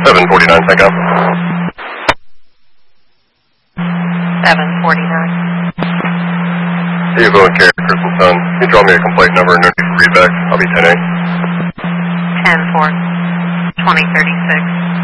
749, Tango. 749. Evo and Carrier, Crystal Sun. Can you draw me a complaint number and no need for feedback? I'll be 10-8. 10-4. 2036.